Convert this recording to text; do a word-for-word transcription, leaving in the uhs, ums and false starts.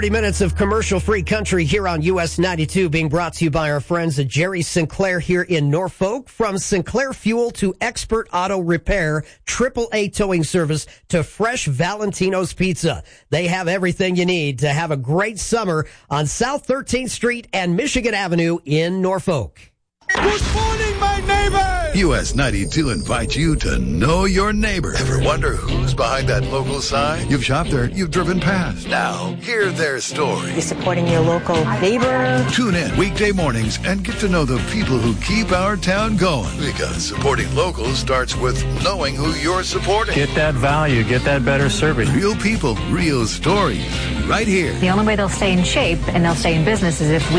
thirty minutes of commercial-free country here on U S ninety-two, being brought to you by our friends at Jerry Sinclair here in Norfolk. From Sinclair Fuel to expert auto repair, triple A towing service to fresh Valentino's Pizza. They have everything you need to have a great summer on South thirteenth Street and Michigan Avenue in Norfolk. Good morning, my neighbor! U S ninety-two invites you to know your neighbor. Ever wonder who's behind that local sign? You've shopped there, you've driven past. Now, hear their story. You're supporting your local neighbor. Tune in weekday mornings and get to know the people who keep our town going. Because supporting local starts with knowing who you're supporting. Get that value, get that better service. Real people, real stories, right here. The only way they'll stay in shape and they'll stay in business is if we